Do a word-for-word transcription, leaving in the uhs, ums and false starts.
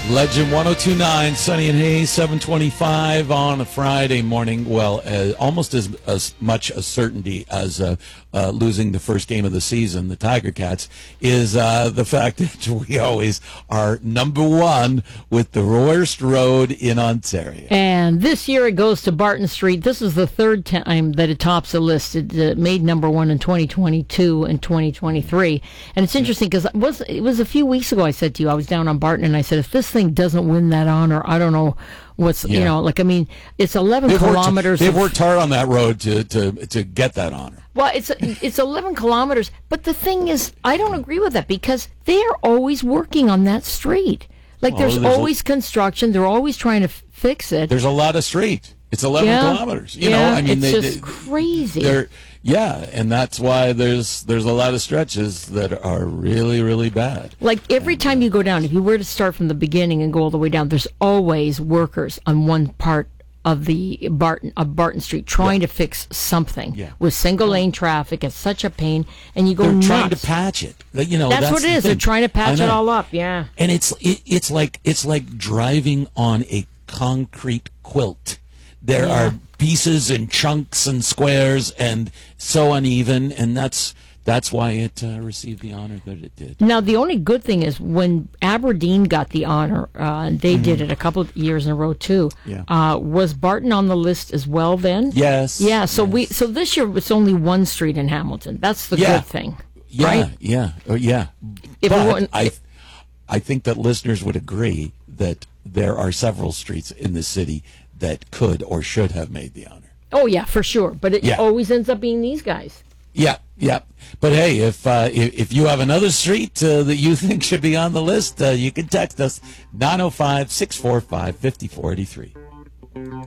Legend one oh two point nine, Sunny and Hayes, seven twenty-five on a Friday morning. Well, uh, almost as, as much a certainty as uh, uh, losing the first game of the season, the Tiger Cats, is uh, the fact that we always are number one with the worst road in Ontario. And this year it goes to Barton Street. This is the third time that it tops the list. It uh, made number one in twenty twenty-two and twenty twenty-three. And it's interesting because it was, it was a few weeks ago I said to you, I was down on Barton, and I said, if this thing doesn't win that honor, I don't know what's, yeah. you know, like, I mean, it's eleven they've kilometers. Worked, they've of, worked hard on that road to, to, to get that honor. Well, it's it's eleven kilometers, but the thing is, I don't agree with that because they are always working on that street. Like, well, there's, there's always a, construction. They're always trying to f- fix it. There's a lot of street. It's eleven yeah. kilometers. You yeah, know, I mean, it's they, just they, crazy. They're Yeah, and that's why there's there's a lot of stretches that are really, really bad. Like, every and, time you go down, if you were to start from the beginning and go all the way down, there's always workers on one part of the Barton of Barton Street trying yeah. to fix something yeah. with single lane traffic. It's such a pain, and you go They're nuts. trying to patch it. You know, that's, that's what it the is. thing. They're trying to patch it all up. Yeah, and it's it, it's like it's like driving on a concrete quilt. There yeah. are pieces and chunks and squares and so uneven, and that's that's why it uh, received the honor that it did. Now, the only good thing is when Aberdeen got the honor, uh, and they mm-hmm. did it a couple of years in a row too. Yeah. Uh, was Barton on the list as well then? Yes. Yeah. So yes. we so this year it's only one street in Hamilton. That's the yeah. good thing. Yeah. Right? Yeah. Oh, yeah. If but I, I think that listeners would agree that there are several streets in the city that could or should have made the honor. Oh yeah, for sure. But it yeah. always ends up being these guys. Yeah, yeah. But hey, if uh, if, if you have another street uh, that you think should be on the list, uh, you can text us nine oh five, six four five, five four eight three.